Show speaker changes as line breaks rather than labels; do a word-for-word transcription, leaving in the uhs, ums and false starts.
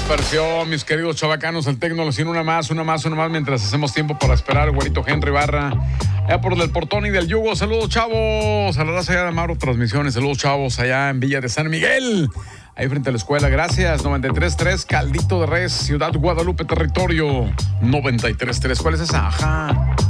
dispersión, mis queridos chavacanos, el Tecno, sin una más, una más, una más, mientras hacemos tiempo para esperar, güerito Henry Barra, allá por el portón y del Yugo. Saludos, chavos, a la raza allá de Amaro Transmisiones. Saludos, chavos, allá en Villa de San Miguel, ahí frente a la escuela. Gracias. noventa y tres punto tres, Caldito de Res, Ciudad Guadalupe, territorio noventa y tres punto tres. ¿Cuál es esa? Ajá.